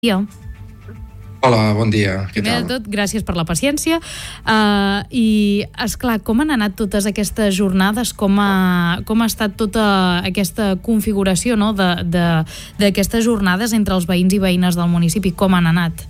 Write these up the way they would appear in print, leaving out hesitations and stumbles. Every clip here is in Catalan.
dia. Hola, bon dia. Què Primer tal? de tot, gràcies per la paciència. I, esclar, com han anat totes aquestes jornades? Com ha estat tota aquesta configuració, no, d'aquestes jornades entre els veïns i veïnes del municipi? Com han anat?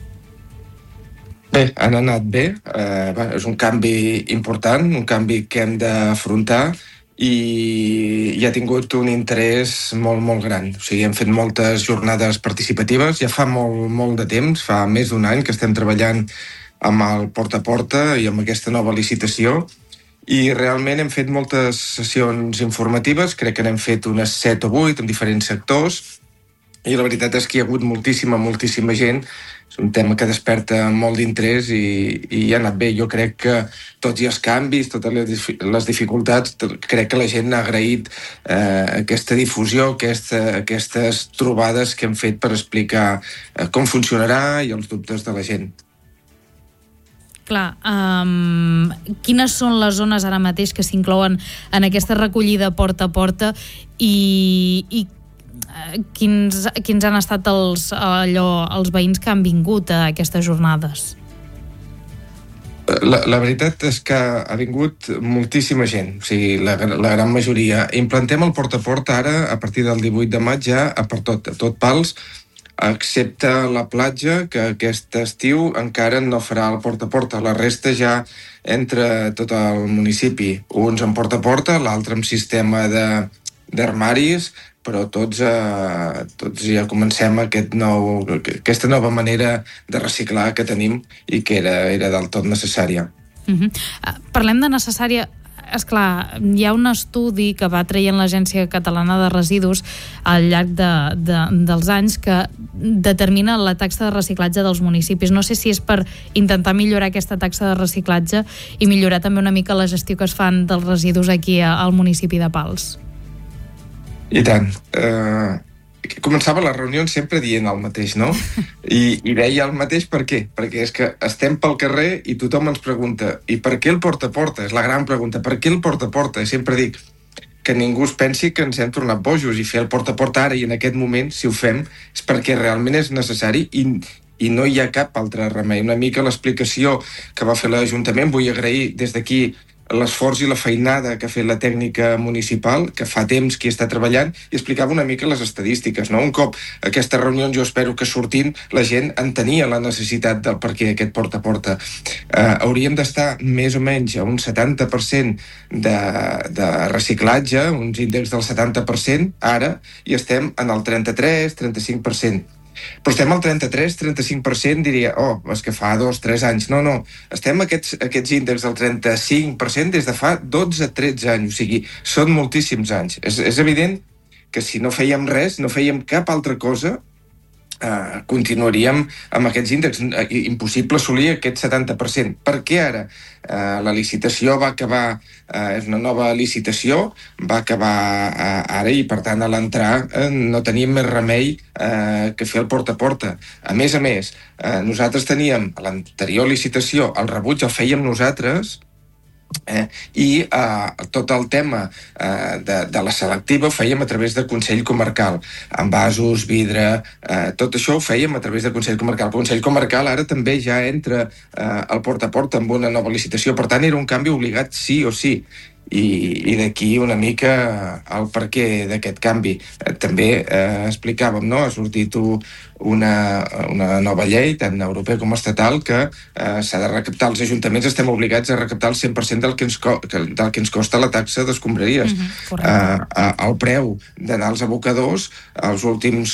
Bé, han anat bé. És un canvi important, un canvi que hem d'afrontar i ha tingut un interès molt, molt gran. O sigui, hem fet moltes jornades participatives, ja fa molt de temps, fa més d'un any que estem treballant amb el porta a porta i amb aquesta nova licitació, i realment hem fet moltes sessions informatives, crec que n'hem fet unes 7 o 8 en diferents sectors, i la veritat és que hi ha hagut moltíssima gent. És un tema que desperta molt d'interès i ha anat bé. Jo crec que tots i els canvis, totes les dificultats, crec que la gent ha agraït aquesta difusió, aquestes trobades que hem fet per explicar com funcionarà i els dubtes de la gent. Clar, quines són les zones ara mateix que s'inclouen en aquesta recollida porta a porta i quins han estat els veïns que han vingut a aquestes jornades? La veritat és que ha vingut moltíssima gent, o sigui, la gran majoria. Implantem el porta a porta ara, a partir del 18 de maig, ja a tot Pals, excepte la platja, que aquest estiu encara no farà el porta a porta. La resta ja entra tot el municipi. Uns en porta a porta, l'altre amb sistema d'armaris, però tots ja comencem aquesta nova manera de reciclar que tenim i que era del tot necessària. Parlem de necessària. Esclar, hi ha un estudi que va traient l'Agència Catalana de Residus al llarg dels anys que determina la taxa de reciclatge dels municipis. No sé si és per intentar millorar aquesta taxa de reciclatge i millorar també una mica la gestió que es fan dels residus aquí al municipi de Pals. I tant. Començava les reunions sempre dient el mateix, no? I deia el mateix per què? Perquè és que estem pel carrer i tothom ens pregunta i per què el porta a porta? És la gran pregunta. Per què el porta a porta? I sempre dic que ningú es pensi que ens hem tornat bojos i fer el porta a porta ara i en aquest moment, si ho fem, és perquè realment és necessari i no hi ha cap altre remei. Una mica l'explicació que va fer l'Ajuntament, vull agrair des d'aquí l'esforç i la feinada que ha fet la tècnica municipal, que fa temps que hi està treballant, i explicava una mica les estadístiques, no? Un cop aquestes reunions, jo espero que sortint, la gent entenia la necessitat del per què aquest porta a porta. Hauríem d'estar més o menys a un 70% de reciclatge, uns índexs del 70%, ara, i estem en el 33-35%. Però estem al 33-35%, diria, és que fa 2-3 anys. No, estem a aquests índexs del 35% des de fa 12-13 anys, o sigui, són moltíssims anys. És evident que si no fèiem res, no fèiem cap altra cosa, continuaríem amb aquests índexs. Impossible assolir aquest 70%. Per què ara? La licitació va acabar, és una nova licitació, va acabar ara i per tant a l'entrar no teníem més remei que fer el porta a porta. A més, nosaltres teníem a l'anterior licitació, el rebuig el fèiem nosaltres, i tot el tema de la selectiva ho fèiem a través de Consell Comarcal, envasos, vidre, tot això ho fèiem a través de Consell Comarcal. El Consell Comarcal ara també ja entra al porta a porta amb una nova licitació, per tant era un canvi obligat sí o sí. I d'aquí una mica el perquè d'aquest canvi. També explicàvem, no? Ha sortit una nova llei, tant europea com estatal, que s'ha de recaptar. Els ajuntaments estem obligats a recaptar el 100% del que ens costa la taxa d'escombraries. El preu d'anar als abocadors els últims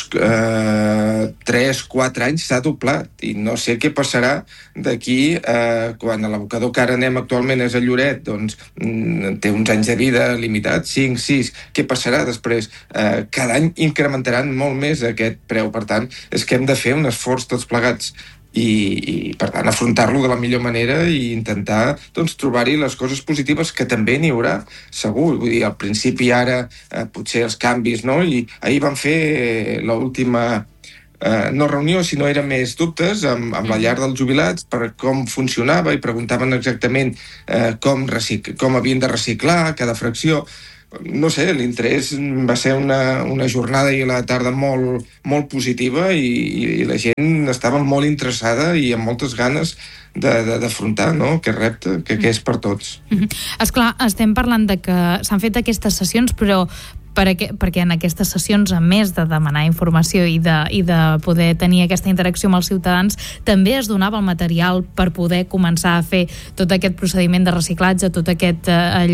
3-4 anys s'ha doblat i no sé què passarà d'aquí quan l'abocador que ara anem actualment és a Lloret, doncs té uns anys de vida limitats, 5, 6, què passarà després? Cada any incrementaran molt més aquest preu, per tant, és que hem de fer un esforç tots plegats i per tant, afrontar-lo de la millor manera i intentar, doncs, trobar-hi les coses positives, que també n'hi haurà, segur. Vull dir, al principi ara, potser els canvis, no? I ahir vam fer l'última no reunió, sinó eren més dubtes amb la llar dels jubilats per com funcionava i preguntaven exactament com havien de reciclar cada fracció. no sé, l'interès va ser una jornada i la tarda molt, molt positiva i la gent estava molt interessada i amb moltes ganes d'afrontar, no?, aquest repte, que és per tots. Esclar, estem parlant de que s'han fet aquestes sessions, però perquè en aquestes sessions, a més de demanar informació i de poder tenir aquesta interacció amb els ciutadans, també es donava el material per poder començar a fer tot aquest procediment de reciclatge, tot aquest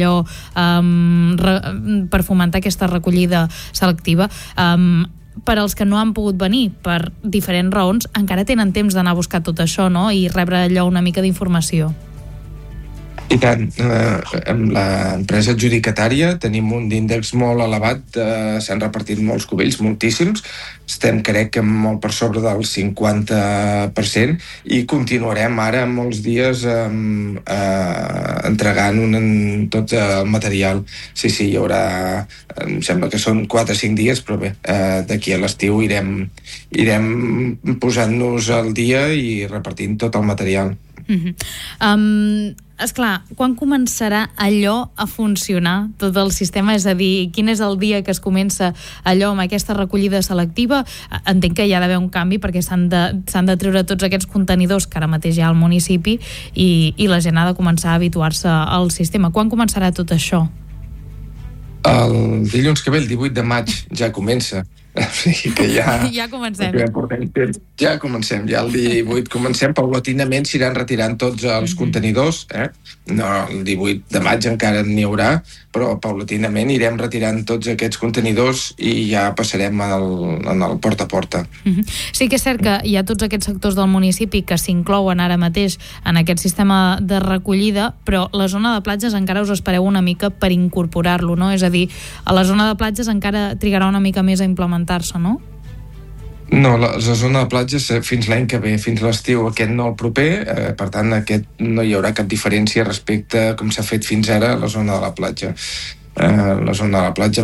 per fomentar aquesta recollida selectiva. Per als que no han pogut venir per diferents raons, encara tenen temps d'anar a buscar tot això, no?, i rebre allò una mica d'informació. I tant, amb l'empresa adjudicatària tenim un índex molt elevat, s'han repartit molts cubells, moltíssims, estem crec que molt per sobre del 50% i continuarem ara molts dies entregant tot el material. Sí, hi haurà, em sembla que són 4 o 5 dies, però bé, d'aquí a l'estiu irem posant-nos al dia i repartint tot el material. Esclar, quan començarà allò a funcionar, tot el sistema? És a dir, quin és el dia que es comença allò amb aquesta recollida selectiva? Entenc que hi ha d'haver un canvi perquè s'han de treure tots aquests contenidors que ara mateix hi ha al municipi i la gent ha de començar a habituar-se al sistema. Quan començarà tot això? El dilluns que ve, el 18 de maig, ja comença. O sigui que ja comencem. Ja comencem, ja el 18 comencem, paulatinament s'iran retirant tots els contenidors, No, el 18 de maig encara n'hi haurà, però paulatinament irem retirant tots aquests contenidors i ja passarem en el porta a porta. Sí que és cert que hi ha tots aquests sectors del municipi que s'inclouen ara mateix en aquest sistema de recollida, però la zona de platges encara us espereu una mica per incorporar-lo, no? És a dir, a la zona de platges encara trigarà una mica més a implementar-se, no? No, la zona de platges fins l'any que ve, fins l'estiu, aquest no el proper, per tant aquest no hi haurà cap diferència respecte a com s'ha fet fins ara a la zona de la platja. La zona de la platja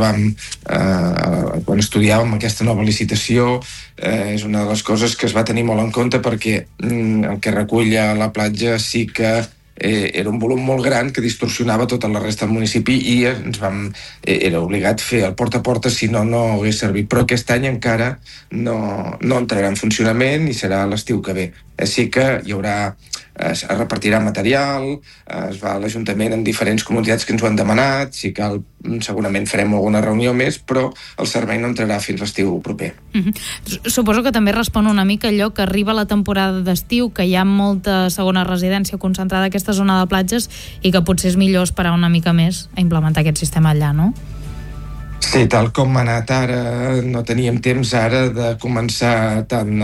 quan estudiàvem aquesta nova licitació, és una de les coses que es va tenir molt en compte perquè el que recull a la platja sí que era un volum molt gran que distorsionava tota la resta del municipi i era obligat fer el porta a porta, si no hagués servit. Però aquest any encara no entrarà en funcionament i serà l'estiu que ve. Així que es repartirà material, es va a l'Ajuntament en diferents comunitats que ens ho han demanat, si cal segurament farem alguna reunió més, però el servei no entrarà fins l'estiu proper. Suposo que també respon una mica allò que arriba la temporada d'estiu, que hi ha molta segona residència concentrada a aquesta zona de platges i que potser és millor esperar una mica més a implementar aquest sistema allà, no? Sí, tal com ha anat ara, no teníem temps ara de començar tant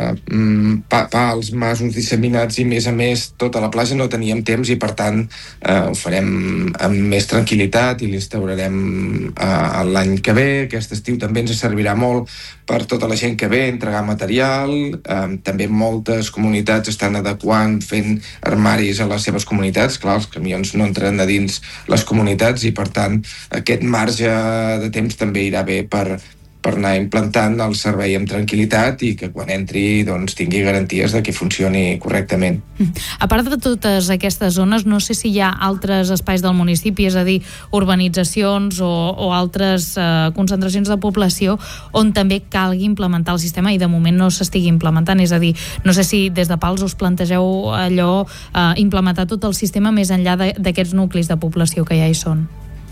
pals, masos disseminats i més a més tota la platja no teníem temps i per tant ho farem amb més tranquil·litat i l'instaurarem l'any que ve. Aquest estiu també ens servirà molt per tota la gent que ve, entregar material. També moltes comunitats estan adequant, fent armaris a les seves comunitats. Clar, els camions no entren a dins les comunitats i per tant aquest marge de temps també irà bé per anar implantant el servei amb tranquil·litat i que quan entri tingui garanties de que funcioni correctament. A part de totes aquestes zones, no sé si hi ha altres espais del municipi, és a dir, urbanitzacions o altres concentracions de població on també calgui implementar el sistema i de moment no s'estigui implementant. És a dir, no sé si des de Pals us plantegeu allò implementar tot el sistema més enllà d'aquests nuclis de població que ja hi són.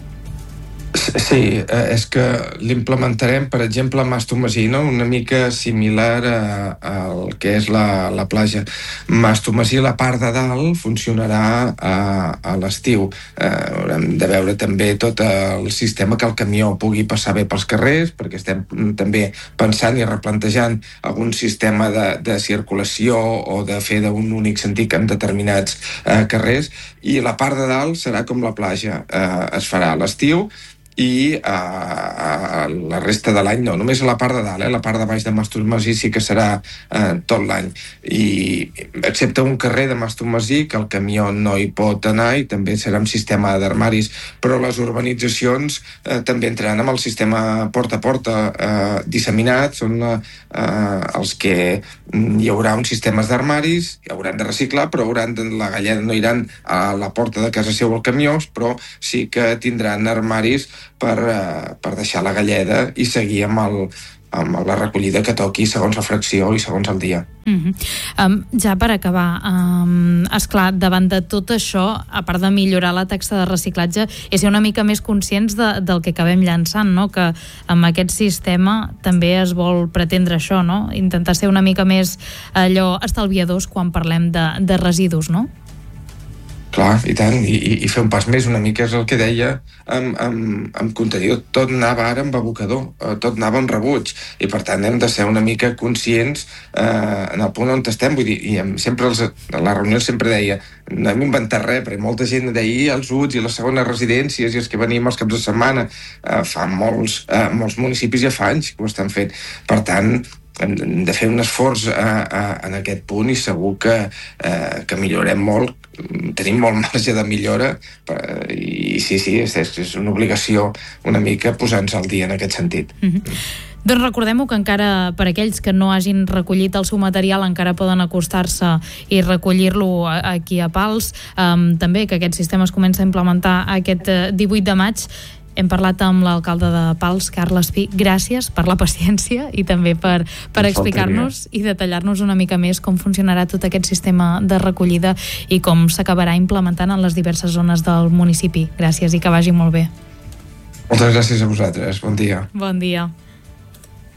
Sí, és que l'implementarem, per exemple, a Mas Tomasí, no? Una mica similar al que és la platja. Mas Tomasí, la part de dalt, funcionarà a l'estiu. Haurem de veure també tot el sistema que el camió pugui passar bé pels carrers, perquè estem també pensant i replantejant algun sistema de circulació o de fer d'un únic sentit en determinats carrers, i la part de dalt serà com la platja. Es farà a l'estiu i la resta de l'any no, només a la part de dalt, la part de baix de Mas Tomasí sí que serà tot l'any, i excepte un carrer de Mas Tomasí que el camió no hi pot anar i també serà un sistema d'armaris, però les urbanitzacions també entraran amb el sistema porta a porta disseminat, són els que hi haurà uns sistemes d'armaris, hauran de reciclar, però la galleda no iran a la porta de casa seu al camió, però sí que tindran armaris per deixar la galleda i seguir amb la recollida que toqui segons la fracció i segons el dia. Ja per acabar, esclar, davant de tot això, a part de millorar la taxa de reciclatge, és ser una mica més conscients del que acabem llançant, no? Que amb aquest sistema també es vol pretendre això, no? Intentar ser una mica més allò estalviadors quan parlem de residus, no? Clar, i tant, i fer un pas més una mica és el que deia amb contenidor, tot anava ara amb abocador, tot anava amb rebuig, i per tant hem de ser una mica conscients en el punt on estem, vull dir, i sempre a la reunió sempre deia, no hem inventat res, perquè molta gent deia els UTS i les segones residències i els que venim els caps de setmana, fa molts municipis ja fa anys que ho estan fent, per tant hem de fer un esforç en aquest punt i segur que millorem molt, tenim molt marge de millora i sí, és una obligació una mica posar-nos al dia en aquest sentit. Doncs recordem-ho que encara per aquells que no hagin recollit el seu material encara poden acostar-se i recollir-lo aquí a Pals. També que aquest sistema es comença a implementar aquest 18 de maig. Hem parlat amb l'alcalde de Pals, Carles Pi. Gràcies per la paciència i també per explicar-nos i detallar-nos una mica més com funcionarà tot aquest sistema de recollida i com s'acabarà implementant en les diverses zones del municipi. Gràcies i que vagi molt bé. Moltes gràcies a vosaltres. Bon dia. Bon dia.